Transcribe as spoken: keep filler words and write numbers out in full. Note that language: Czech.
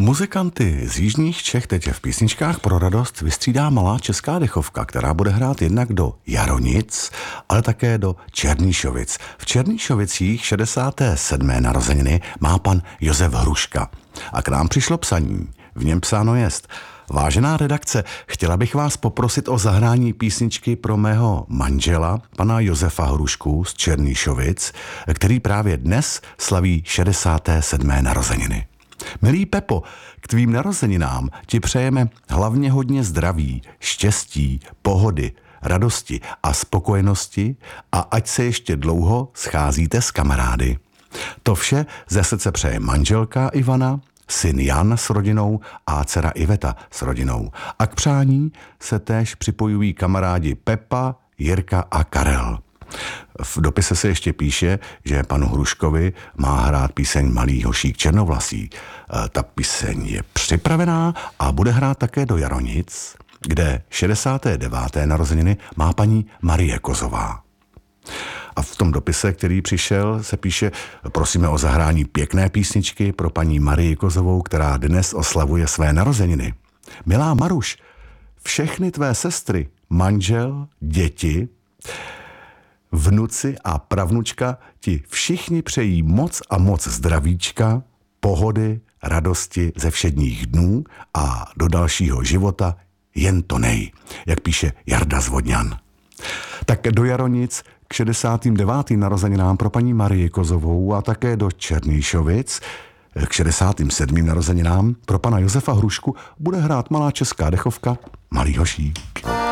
Muzikanty z jižních Čech teď v písničkách pro radost vystřídá malá česká dechovka, která bude hrát jednak do Jaronic, ale také do Černýšovic. V Černýšovicích šedesáté sedmé narozeniny má pan Josef Hruška. A k nám přišlo psaní. V něm psáno jest: Vážená redakce, chtěla bych vás poprosit o zahrání písničky pro mého manžela, pana Josefa Hrušku z Černýšovic, který právě dnes slaví šedesáté sedmé narozeniny. Milý Pepo, k tvým narozeninám ti přejeme hlavně hodně zdraví, štěstí, pohody, radosti a spokojenosti a ať se ještě dlouho scházíte s kamarády. To vše ze srdce přeje manželka Ivana, syn Jan s rodinou a dcera Iveta s rodinou. A k přání se též připojují kamarádi Pepa, Jirka a Karel. V dopise se ještě píše, že panu Hruškovi má hrát píseň Malý hošík černovlasý. Ta píseň je připravená a bude hrát také do Jaronic, kde šedesáté deváté narozeniny má paní Marie Kozová. A v tom dopise, který přišel, se píše: prosíme o zahrání pěkné písničky pro paní Marii Kozovou, která dnes oslavuje své narozeniny. Milá Maruš, všechny tvé sestry, manžel, děti, vnuci a pravnučka ti všichni přejí moc a moc zdravíčka, pohody, radosti ze všedních dnů a do dalšího života jen to nej, jak píše Jarda Zvodňan. Tak do Jaronic k šedesátým devátým narozeninám pro paní Marii Kozovou a také do Černýšovic k šedesátým sedmým narozeninám pro pana Josefa Hrušku bude hrát malá česká dechovka Malý hošík.